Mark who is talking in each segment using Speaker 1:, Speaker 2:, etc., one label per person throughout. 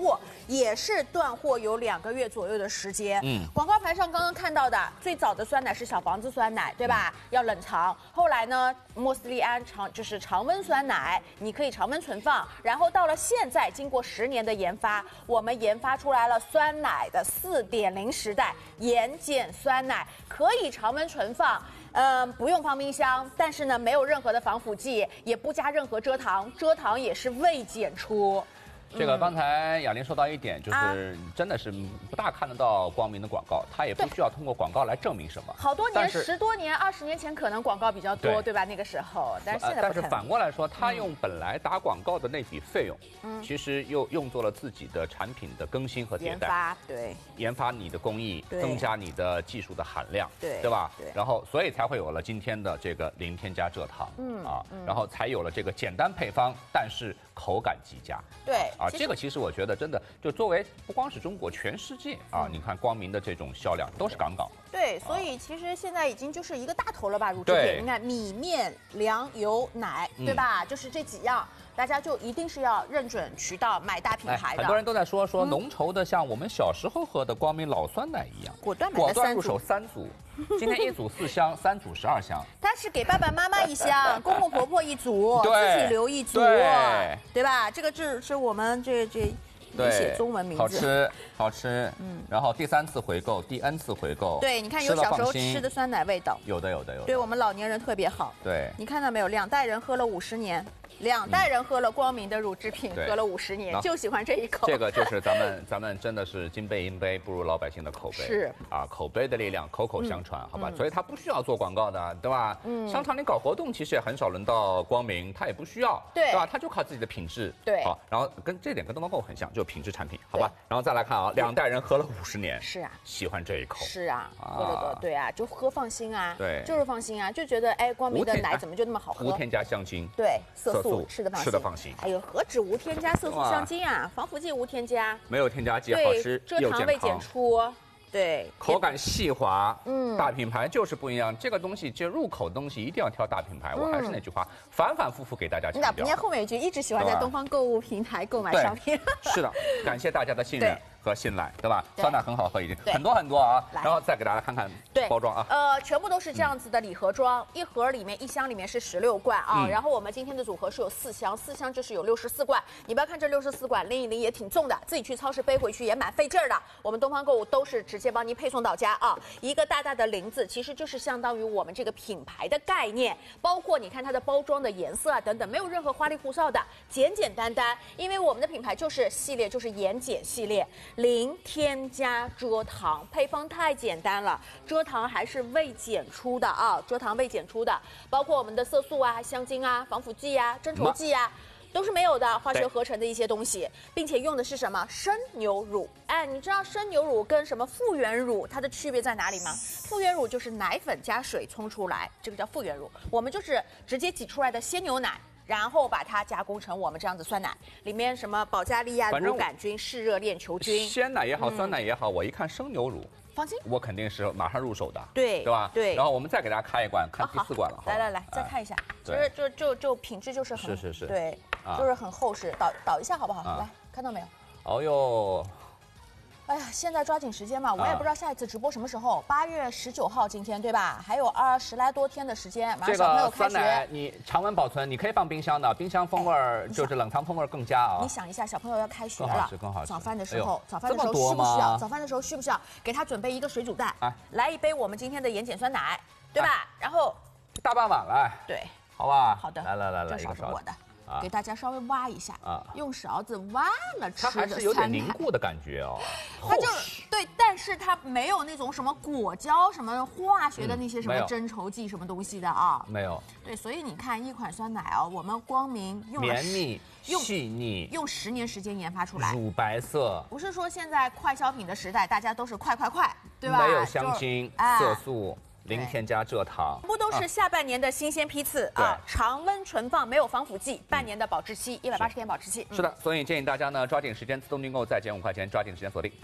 Speaker 1: 物，也是断货有2个月左右的时间。广告牌上刚刚看到的最早的酸奶是小房子酸奶，对吧？要冷藏。后来呢，莫斯利安就是常温酸奶，你可以常温存放。然后到了现在，经过10年的研发，我们研发出来了酸奶的4.0时代盐碱酸奶，可以常温存放。不用放冰箱，但是呢，没有任何的防腐剂，也不加任何蔗糖，蔗糖也是未检出。
Speaker 2: 这个刚才雅玲说到一点，就是真的是不大看得到光明的广告，它也不需要通过广告来证明什么。
Speaker 1: 好多年，10多年、20年前可能广告比较多，对吧？那个时候，但是现在
Speaker 2: 但是反过来说，他用本来打广告的那笔费用，其实又用作了自己的产品的更新和迭代，研发你的工艺，增加你的技术的含量，对吧？然后所以才会有了今天的这个零添加蔗糖，然后才有了这个简单配方，但是口感极佳，
Speaker 1: 对。
Speaker 2: 这个其实我觉得真的就作为不光是中国，全世界你看光明的这种销量都是杠杠的。
Speaker 1: 对，所以其实现在已经就是一个大头了吧，乳制品。你看米面粮油奶，对吧？就是这几样，大家就一定是要认准渠道买大品牌的。
Speaker 2: 很多人都在说浓稠的，像我们小时候喝的光明老酸奶一样，
Speaker 1: 果断
Speaker 2: 入手3组，今天1组4箱，3组12箱。
Speaker 1: 它是给爸爸妈妈1箱，公公婆婆1组，自己留1组，对吧？这个是我们这写中文名字，
Speaker 2: 好吃，然后第3次回购，第 N 次回购，
Speaker 1: 对，你看有小时候吃的酸奶味道，
Speaker 2: 有的，
Speaker 1: 对我们老年人特别好，
Speaker 2: 对，
Speaker 1: 你看到没有？2代人喝了50年。2代人喝了光明的乳制品，喝了50年，就喜欢这一口。
Speaker 2: 这个就是咱们真的是金杯银杯不如老百姓的口碑，
Speaker 1: 是
Speaker 2: 口碑的力量，口口相传，好吧？所以它不需要做广告的，对吧？商场里搞活动其实也很少轮到光明，它也不需要，对吧？它就靠自己的品质，
Speaker 1: 对，
Speaker 2: 好，然后跟这点跟东方购很像，就是品质产品，好吧？然后再来看2代人喝了50年，
Speaker 1: 是啊，
Speaker 2: 喜欢这一口，
Speaker 1: 是啊，喝得多，对啊，就喝放心啊，
Speaker 2: 对，
Speaker 1: 就是放心啊，就觉得光明的奶怎么就那么好喝？
Speaker 2: 无添加香精，
Speaker 1: 对，色素。吃的
Speaker 2: 放心。
Speaker 1: 哎呦，何止无添加色素香精啊，防腐剂无添加，
Speaker 2: 没有添加剂，好吃
Speaker 1: 蔗糖未检出，对，
Speaker 2: 口感细滑，大品牌就是不一样。这个东西就入口的东西一定要挑大品牌。我还是那句话，反复给大家强调。
Speaker 1: 你看后面一句，一直喜欢在东方购物平台购买商品。
Speaker 2: 是的，感谢大家的信任和信赖，对吧？酸奶很好喝，已经很多啊。然后再给大家看看包装啊。
Speaker 1: 全部都是这样子的礼盒装，一盒里面1箱里面是16罐啊。然后我们今天的组合是有4箱，4箱就是有64罐。你不要看这64罐，拎一拎也挺重的，自己去超市背回去也蛮费劲儿的。我们东方购物都是直接帮您配送到家啊。一个大大的林字，其实就是相当于我们这个品牌的概念，包括你看它的包装的颜色啊等等，没有任何花里胡哨的，简简单单。因为我们的品牌就是系列，就是盐碱系列。零添加蔗糖，配方太简单了，蔗糖还是未检出的啊，蔗糖未检出的，包括我们的色素啊、香精啊、防腐剂啊、增稠剂啊。都是没有的化学合成的一些东西，并且用的是什么生牛乳？你知道生牛乳跟什么复原乳它的区别在哪里吗？复原乳就是奶粉加水冲出来，这个叫复原乳。我们就是直接挤出来的鲜牛奶。然后把它加工成我们这样子酸奶，里面什么保加利亚乳杆菌、嗜热链球菌，
Speaker 2: 鲜奶也好，酸奶也好，我一看生牛乳，
Speaker 1: 放心，
Speaker 2: 我肯定是马上入手的，
Speaker 1: 对
Speaker 2: 吧？
Speaker 1: 对。
Speaker 2: 然后我们再给大家开一罐，看第4罐了。
Speaker 1: 来，再看一下，其实就品质就是很
Speaker 2: 是，
Speaker 1: 对，就是很厚实。倒一下好不好？来，看到没有？
Speaker 2: 哦呦。
Speaker 1: 哎呀，现在抓紧时间嘛，我也不知道下一次直播什么时候。8月19号今天对吧？还有20来多天的时间，马上小朋友开学。
Speaker 2: 这个酸奶你常温保存，你可以放冰箱的，冰箱风味就是冷藏风味更佳啊。
Speaker 1: 你想一下，小朋友要开学了，
Speaker 2: 更好吃。
Speaker 1: 早饭的时候需不需要？早饭的时候需不需要给他准备一个水煮蛋？来一杯我们今天的盐碱酸奶，对吧？然后
Speaker 2: 大半碗来，
Speaker 1: 对，
Speaker 2: 好吧？
Speaker 1: 好的，
Speaker 2: 来，
Speaker 1: 这勺是我的。给大家稍微挖一下用勺子挖了吃的酸奶，
Speaker 2: 它还是有点凝固的感觉哦。
Speaker 1: 它就是对，但是它没有那种什么果胶、什么化学的那些什么增稠剂什么东西的啊，
Speaker 2: 没有。
Speaker 1: 对，所以你看一款酸奶我们光明用了
Speaker 2: 绵密、细腻，
Speaker 1: 用10年时间研发出来，
Speaker 2: 乳白色。
Speaker 1: 不是说现在快消品的时代，大家都是快，对吧？
Speaker 2: 没有香精、色素。零添加蔗糖，
Speaker 1: 不都是下半年的新鲜批次啊？常温存放，没有防腐剂，半年的保质期，180天保质期。
Speaker 2: 是的，所以建议大家呢抓紧时间自动订购，再减5块钱，抓紧时间锁定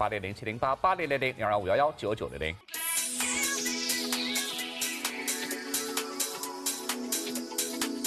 Speaker 2: 80070880000225119900。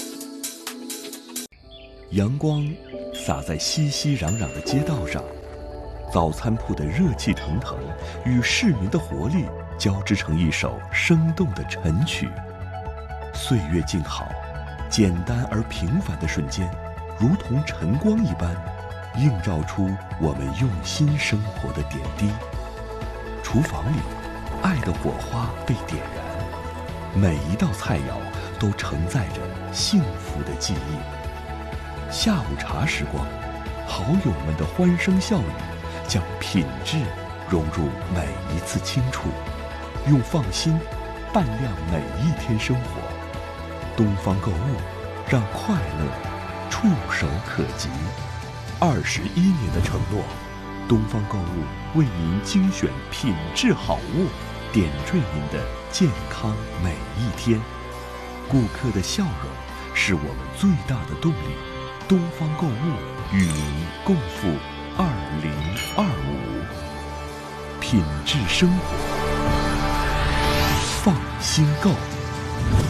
Speaker 3: 阳光洒在熙熙攘攘的街道上， 早餐铺的热气腾腾与市民的活力交织成一首生动的晨曲。岁月静好，简单而平凡的瞬间，如同晨光一般，映照出我们用心生活的点滴。厨房里，爱的火花被点燃，每一道菜肴都承载着幸福的记忆。下午茶时光，好友们的欢声笑语，将品质融入每一次清楚，用放心伴亮每一天生活。东方购物，让快乐触手可及。21年的承诺，东方购物为您精选品质好物，点缀您的健康每一天。顾客的笑容是我们最大的动力。东方购物与您共赴2025，品质生活，放心购。